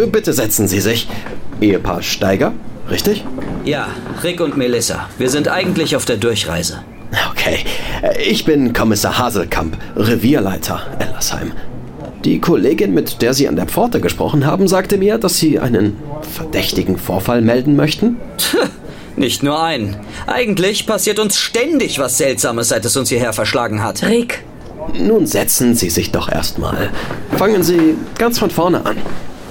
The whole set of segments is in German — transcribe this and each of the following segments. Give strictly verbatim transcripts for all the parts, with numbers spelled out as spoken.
Bitte setzen Sie sich. Ehepaar Steiger, richtig? Ja, Rick und Melissa. Wir sind eigentlich auf der Durchreise. Okay, ich bin Kommissar Haselkamp, Revierleiter Ellersheim. Die Kollegin, mit der Sie an der Pforte gesprochen haben, sagte mir, dass Sie einen verdächtigen Vorfall melden möchten. Nicht nur einen. Eigentlich passiert uns ständig was Seltsames, seit es uns hierher verschlagen hat. Rick. Nun setzen Sie sich doch erstmal. Fangen Sie ganz von vorne an.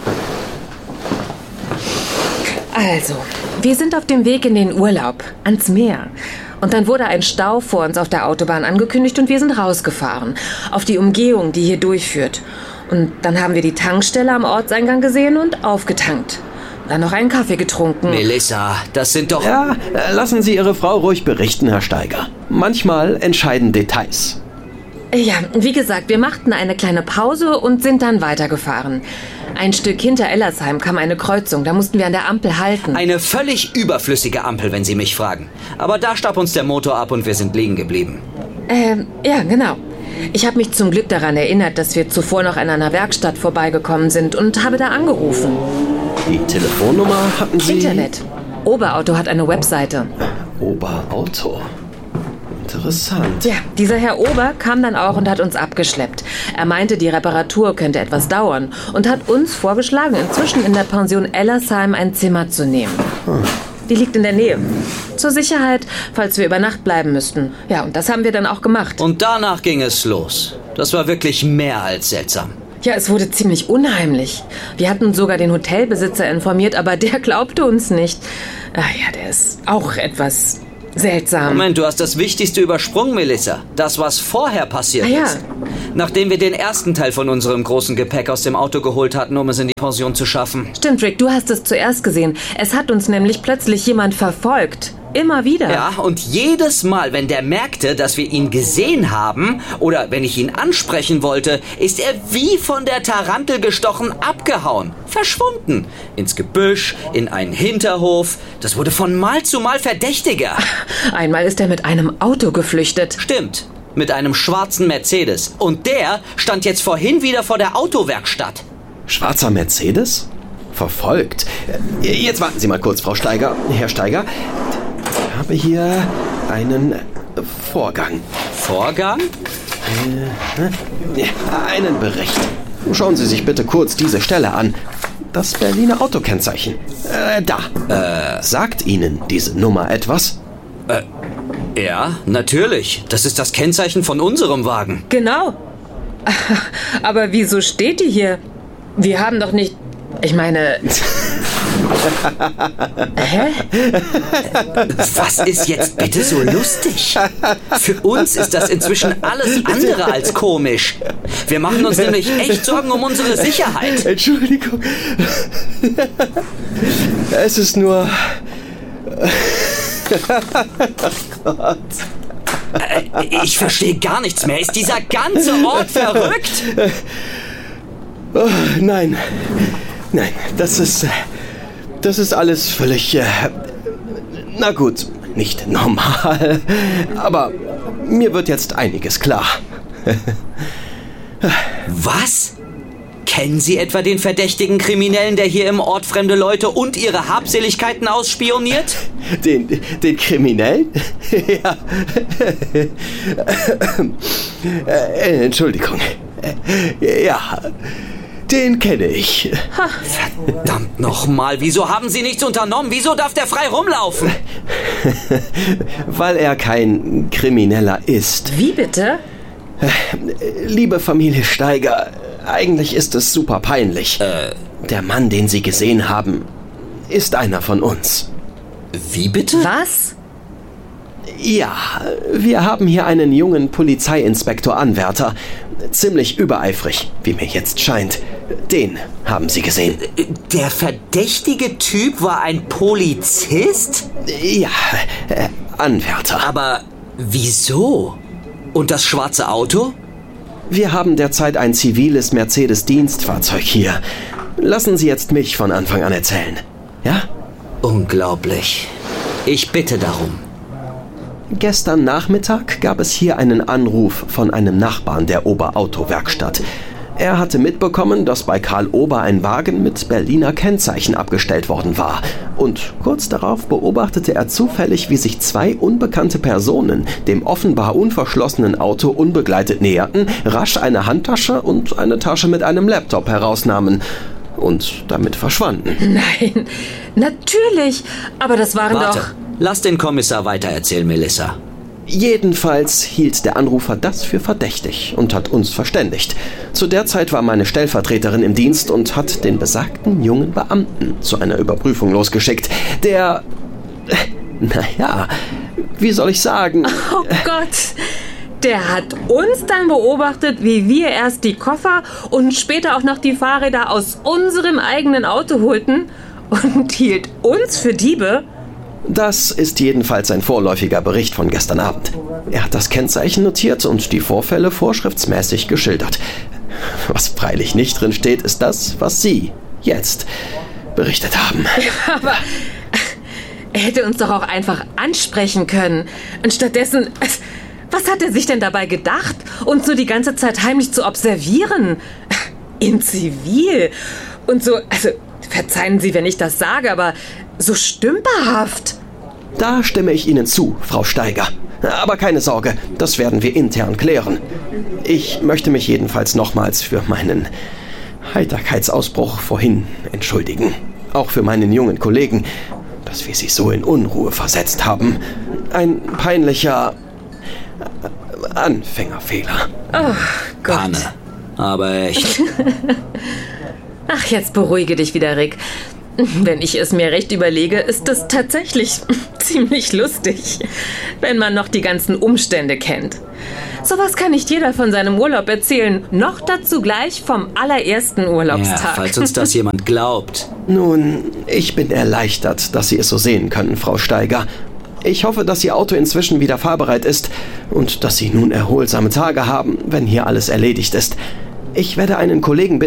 Also, wir sind auf dem Weg in den Urlaub, ans Meer. Und dann wurde ein Stau vor uns auf der Autobahn angekündigt und wir sind rausgefahren. Auf die Umgehung, die hier durchführt. Und dann haben wir die Tankstelle am Ortseingang gesehen und aufgetankt. Dann noch einen Kaffee getrunken. Melissa, das sind doch... Ja, lassen Sie Ihre Frau ruhig berichten, Herr Steiger. Manchmal entscheiden Details. Ja, wie gesagt, wir machten eine kleine Pause und sind dann weitergefahren. Ein Stück hinter Ellersheim kam eine Kreuzung, da mussten wir an der Ampel halten. Eine völlig überflüssige Ampel, wenn Sie mich fragen. Aber da starb uns der Motor ab und wir sind liegen geblieben. Ähm, ja, genau. Ich habe mich zum Glück daran erinnert, dass wir zuvor noch an einer Werkstatt vorbeigekommen sind und habe da angerufen. Die Telefonnummer hatten Sie? Internet. Oberauto hat eine Webseite. Oberauto. Interessant. Ja, dieser Herr Ober kam dann auch und hat uns abgeschleppt. Er meinte, die Reparatur könnte etwas dauern und hat uns vorgeschlagen, inzwischen in der Pension Ellersheim ein Zimmer zu nehmen. Hm. Die liegt in der Nähe. Zur Sicherheit, falls wir über Nacht bleiben müssten. Ja, und das haben wir dann auch gemacht. Und danach ging es los. Das war wirklich mehr als seltsam. Ja, es wurde ziemlich unheimlich. Wir hatten sogar den Hotelbesitzer informiert, aber der glaubte uns nicht. Ach ja, der ist auch etwas... seltsam. Moment, du hast das Wichtigste übersprungen, Melissa. Das, was vorher passiert ah, ja. ist. Nachdem wir den ersten Teil von unserem großen Gepäck aus dem Auto geholt hatten, um es in die Pension zu schaffen. Stimmt, Rick, du hast es zuerst gesehen. Es hat uns nämlich plötzlich jemand verfolgt. Immer wieder. Ja, und jedes Mal, wenn der merkte, dass wir ihn gesehen haben oder wenn ich ihn ansprechen wollte, ist er wie von der Tarantel gestochen abgehauen. Verschwunden. Ins Gebüsch, in einen Hinterhof. Das wurde von Mal zu Mal verdächtiger. Einmal ist er mit einem Auto geflüchtet. Stimmt. Mit einem schwarzen Mercedes. Und der stand jetzt vorhin wieder vor der Autowerkstatt. Schwarzer Mercedes? Verfolgt. Jetzt warten Sie mal kurz, Frau Steiger. Herr Steiger. Ich habe hier einen Vorgang. Vorgang? Äh, einen Bericht. Schauen Sie sich bitte kurz diese Stelle an. Das Berliner Autokennzeichen. Äh, da. Äh. Sagt Ihnen diese Nummer etwas? Äh, ja, natürlich. Das ist das Kennzeichen von unserem Wagen. Genau. Aber wieso steht die hier? Wir haben doch nicht... Ich meine... Hä? Was ist jetzt bitte so lustig? Für uns ist das inzwischen alles andere als komisch. Wir machen uns nämlich echt Sorgen um unsere Sicherheit. Entschuldigung. Es ist nur... Oh Gott. Ich verstehe gar nichts mehr. Ist dieser ganze Ort verrückt? Oh, nein. Nein, das ist... Das ist alles völlig... Äh, na gut, nicht normal. Aber mir wird jetzt einiges klar. Was? Kennen Sie etwa den verdächtigen Kriminellen, der hier im Ort fremde Leute und ihre Habseligkeiten ausspioniert? Den, den Kriminellen? Ja. äh, Entschuldigung. Ja, den kenne ich. Verdammt nochmal, wieso haben Sie nichts unternommen? Wieso darf der frei rumlaufen? Weil er kein Krimineller ist. Wie bitte? Liebe Familie Steiger, eigentlich ist es super peinlich. Äh. Der Mann, den Sie gesehen haben, ist einer von uns. Wie bitte? Was? Ja, wir haben hier einen jungen Polizeiinspektor-Anwärter. Ziemlich übereifrig, wie mir jetzt scheint. Den haben Sie gesehen. Der verdächtige Typ war ein Polizist? Ja, äh, Anwärter. Aber wieso? Und das schwarze Auto? Wir haben derzeit ein ziviles Mercedes-Dienstfahrzeug hier. Lassen Sie jetzt mich von Anfang an erzählen. Ja? Unglaublich. Ich bitte darum. Gestern Nachmittag gab es hier einen Anruf von einem Nachbarn der Oberautowerkstatt. Er hatte mitbekommen, dass bei Karl Ober ein Wagen mit Berliner Kennzeichen abgestellt worden war. Und kurz darauf beobachtete er zufällig, wie sich zwei unbekannte Personen dem offenbar unverschlossenen Auto unbegleitet näherten, rasch eine Handtasche und eine Tasche mit einem Laptop herausnahmen und damit verschwanden. Nein, natürlich. Aber das waren Warte, doch... lass den Kommissar weitererzählen, Melissa. Jedenfalls hielt der Anrufer das für verdächtig und hat uns verständigt. Zu der Zeit war meine Stellvertreterin im Dienst und hat den besagten jungen Beamten zu einer Überprüfung losgeschickt, der... Naja, wie soll ich sagen... Oh Gott, der hat uns dann beobachtet, wie wir erst die Koffer und später auch noch die Fahrräder aus unserem eigenen Auto holten und hielt uns für Diebe? Das ist jedenfalls ein vorläufiger Bericht von gestern Abend. Er hat das Kennzeichen notiert und die Vorfälle vorschriftsmäßig geschildert. Was freilich nicht drin steht, ist das, was Sie jetzt berichtet haben. Aber er hätte uns doch auch einfach ansprechen können. Und stattdessen, was hat er sich denn dabei gedacht, uns so die ganze Zeit heimlich zu observieren? In Zivil. Und so, also, verzeihen Sie, wenn ich das sage, aber so stümperhaft. Da stimme ich Ihnen zu, Frau Steiger. Aber keine Sorge, das werden wir intern klären. Ich möchte mich jedenfalls nochmals für meinen Heiterkeitsausbruch vorhin entschuldigen. Auch für meinen jungen Kollegen, dass wir sie so in Unruhe versetzt haben. Ein peinlicher Anfängerfehler. Oh Gott. Panne. Aber echt. Ach, jetzt beruhige dich wieder, Rick. Wenn ich es mir recht überlege, ist es tatsächlich ziemlich lustig, wenn man noch die ganzen Umstände kennt. Sowas kann nicht jeder von seinem Urlaub erzählen, noch dazu gleich vom allerersten Urlaubstag. Ja, falls uns das jemand glaubt. Nun, ich bin erleichtert, dass Sie es so sehen können, Frau Steiger. Ich hoffe, dass Ihr Auto inzwischen wieder fahrbereit ist und dass Sie nun erholsame Tage haben, wenn hier alles erledigt ist. Ich werde einen Kollegen bitten,